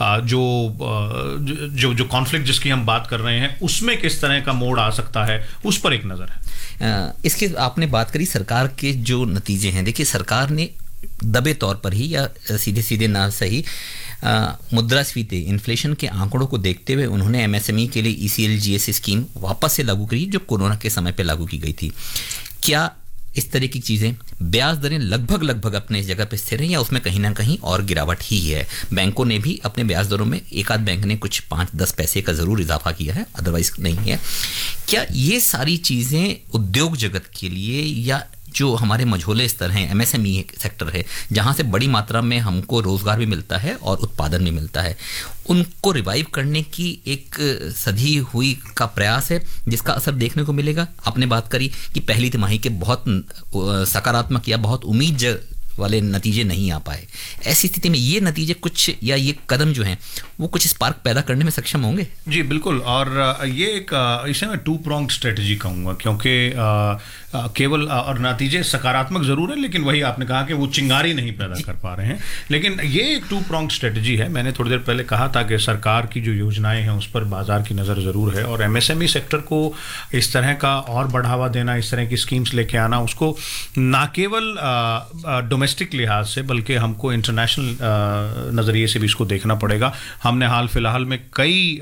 जो कॉन्फ्लिक्ट जिसकी हम बात कर रहे हैं उसमें किस तरह का मोड़ आ सकता है, उस पर एक नज़र है। इसके आपने बात करी सरकार के जो नतीजे हैं, देखिए सरकार ने दबे तौर पर ही या सीधे सीधे ना सही मुद्रास्फीति इन्फ्लेशन के आंकड़ों को देखते हुए उन्होंने एमएसएमई के लिए ECLGS स्कीम वापस से लागू करी जो कोरोना के समय पे लागू की गई थी। क्या इस तरह की चीज़ें, ब्याज दरें लगभग अपने इस जगह पे स्थिर हैं या उसमें कहीं ना कहीं और गिरावट ही है? बैंकों ने भी अपने ब्याज दरों में एक आध बैंक ने कुछ 5-10 पैसे का ज़रूर इजाफा किया है, अदरवाइज नहीं है। क्या ये सारी चीज़ें उद्योग जगत के लिए या जो हमारे मझोले स्तर हैं, एमएसएमई सेक्टर है जहाँ से बड़ी मात्रा में हमको रोज़गार भी मिलता है और उत्पादन भी मिलता है, उनको रिवाइव करने की एक सधी हुई का प्रयास है जिसका असर देखने को मिलेगा? आपने बात करी कि पहली तिमाही के बहुत सकारात्मक या बहुत उम्मीद वाले नतीजे नहीं आ पाए। ऐसी स्थिति में ये नतीजे कुछ या ये कदम जो हैं वो कुछ स्पार्क पैदा करने में सक्षम होंगे? जी बिल्कुल, और ये एक इसे मैं 2-pronged स्ट्रेटजी कहूँगा, क्योंकि केवल और नतीजे सकारात्मक ज़रूर है लेकिन वही आपने कहा कि वो चिंगारी नहीं पैदा कर पा रहे हैं, लेकिन ये एक 2-pronged स्ट्रेटजी है। मैंने थोड़ी देर पहले कहा था कि सरकार की जो योजनाएं हैं उस पर बाजार की नज़र ज़रूर है, और एमएसएमई सेक्टर को इस तरह का और बढ़ावा देना, इस तरह की स्कीम्स लेके आना, उसको ना केवल डोमेस्टिक लिहाज से बल्कि हमको इंटरनेशनल नज़रिए से भी इसको देखना पड़ेगा। हमने हाल फिलहाल में कई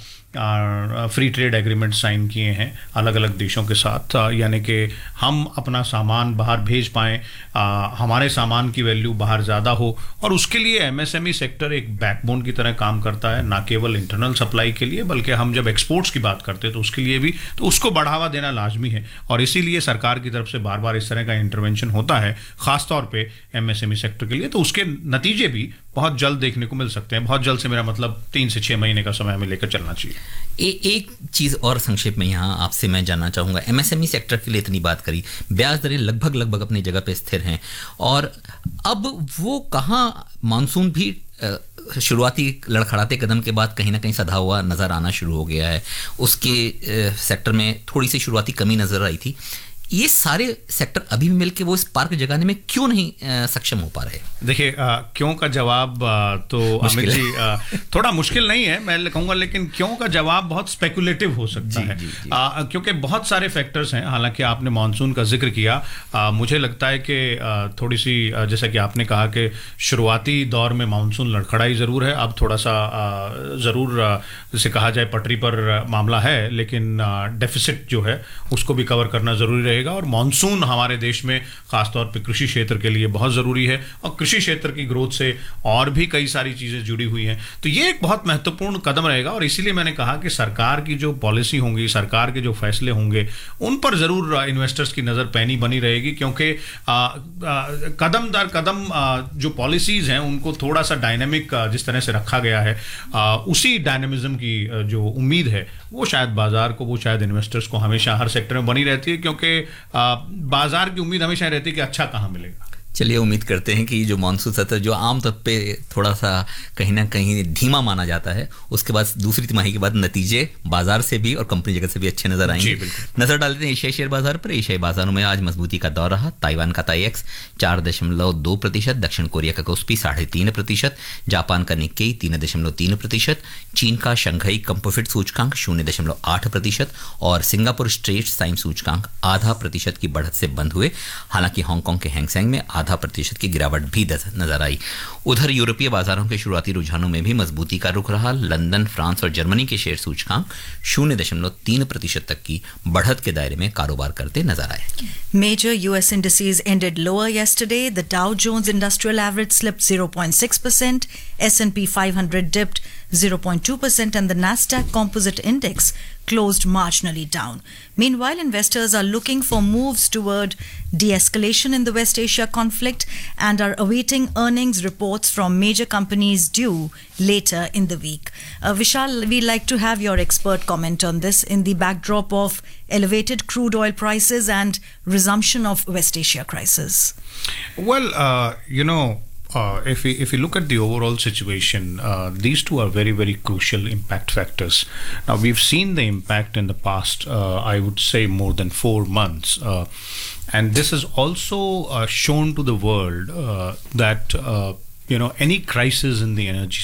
फ्री ट्रेड एग्रीमेंट साइन किए हैं अलग अलग देशों के साथ, यानी कि हम अपना सामान बाहर भेज पाएँ, हमारे सामान की वैल्यू बाहर ज़्यादा हो, और उसके लिए एमएसएमई सेक्टर एक बैकबोन की तरह काम करता है, ना केवल इंटरनल सप्लाई के लिए बल्कि हम जब एक्सपोर्ट्स की बात करते हैं तो उसके लिए भी, तो उसको बढ़ावा देना लाजमी है। और इसीलिए सरकार की तरफ से बार बार इस तरह का इंटरवेंशन होता है ख़ासतौर पर एमएसएमई सेक्टर के लिए, तो उसके नतीजे भी बहुत जल्द देखने को मिल सकते हैं। बहुत जल्द से मेरा मतलब 3 से 6 महीने का समय हमें लेकर चलना चाहिए। एक चीज़ और संक्षेप में यहाँ आपसे मैं जानना चाहूँगा, एमएसएमई सेक्टर के लिए इतनी बात करी, ब्याज दरें लगभग अपनी जगह पे स्थिर हैं, और अब वो कहाँ मानसून भी शुरुआती लड़खड़ाते कदम के बाद कहीं ना कहीं सधा हुआ नज़र आना शुरू हो गया है, उसके सेक्टर में थोड़ी सी शुरुआती कमी नज़र आई थी। ये सारे सेक्टर अभी भी मिलकर वो स्पार्क जगाने में क्यों नहीं सक्षम हो पा रहे? देखिए, क्यों का जवाब तो अमित जी थोड़ा मुश्किल नहीं है मैं कहूँगा, लेकिन क्यों का जवाब बहुत स्पेकुलेटिव हो सकता है। क्योंकि बहुत सारे फैक्टर्स हैं। हालांकि आपने मानसून का जिक्र किया, मुझे लगता है कि थोड़ी सी जैसा कि आपने कहा कि शुरुआती दौर में मानसून लड़खड़ाई ज़रूर है, अब थोड़ा सा ज़रूर जैसे कहा जाए पटरी पर मामला है, लेकिन डेफिसिट जो है उसको भी कवर करना ज़रूरी रहेगा। और मानसून हमारे देश में खासतौर पे कृषि क्षेत्र के लिए बहुत ज़रूरी है, और कृषि क्षेत्र की ग्रोथ से और भी कई सारी चीज़ें जुड़ी हुई हैं, तो ये एक बहुत महत्वपूर्ण कदम रहेगा। और इसीलिए मैंने कहा कि सरकार की जो पॉलिसी होंगी, सरकार के जो फैसले होंगे, उन पर ज़रूर इन्वेस्टर्स की नज़र पैनी बनी रहेगी, क्योंकि कदम दर कदम जो पॉलिसीज़ हैं उनको थोड़ा सा डायनेमिक जिस तरह से रखा गया है, उसी डायनेमिज्म की जो उम्मीद है वो शायद बाजार को, वो शायद इन्वेस्टर्स को हमेशा हर सेक्टर में बनी रहती है, क्योंकि बाजार की उम्मीद हमेशा रहती है कि अच्छा कहाँ मिलेगा। चलिए उम्मीद करते हैं कि जो मानसून सत्र जो आमतौर पे थोड़ा सा कहीं ना कहीं धीमा माना जाता है, उसके बाद दूसरी तिमाही के बाद नतीजे बाजार से भी और कंपनी जगत से भी अच्छे नजर आएंगे। नजर डालते हैं एशियाई शेयर बाजार पर। एशियाई बाजारों में आज मजबूती का दौर रहा। ताइवान का ताईएक्स 4.2%, दक्षिण कोरिया का कोस्पी 3.5%, जापान का निक्केई 3.3%, चीन का शंघाई कंपोजिट सूचकांक 0.8% और सिंगापुर स्ट्रेट्स टाइम सूचकांक 0.5% की बढ़त से बंद हुए। हालांकि हांगकांग के हैंगसेंग में 0.5% की गिरावट भी नजर आई। उधर यूरोपीय बाजारों के शुरुआती रुझानों में भी मजबूती का रुख रहा। लंदन, फ्रांस और जर्मनी के शेयर सूचकांक 0.3% तक की बढ़त के दायरे में कारोबार करते नजर आए। Major US indices ended lower yesterday. The Dow Jones Industrial Average slipped 0.6%, S&P 500 dipped 0.2%, and the Nasdaq Composite Index closed marginally down. Meanwhile, investors are looking for moves toward de-escalation in the West Asia conflict and are awaiting earnings reports from major companies due later in the week. Vishal, we'd like to have your expert comment on this in the backdrop of elevated crude oil prices and resumption of West Asia crisis. Well, if we look at the overall situation, these two are very, very crucial impact factors. Now, we've seen the impact in the past, I would say more than 4 months. And this has also shown to the world that, any crisis in the energy